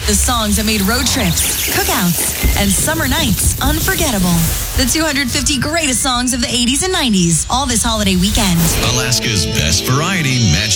The songs that made road trips, cookouts, and summer nights unforgettable. The 250 greatest songs of the 80s and 90s, all this holiday weekend. Alaska's best variety match.